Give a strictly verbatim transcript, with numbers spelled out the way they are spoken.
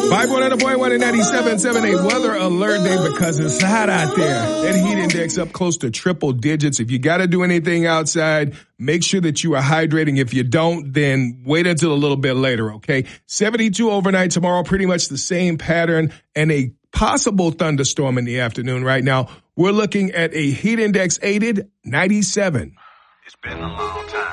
five one zero point one and ninety-seven seven eight weather alert day because it's hot out there. That heat index up close to triple digits. If you got to do anything outside, make sure that you are hydrating. If you don't, then wait until a little bit later, okay? seventy-two overnight tomorrow, pretty much the same pattern, and a possible thunderstorm in the afternoon. Right now, we're looking at a heat index aided ninety-seven. It's been a long time.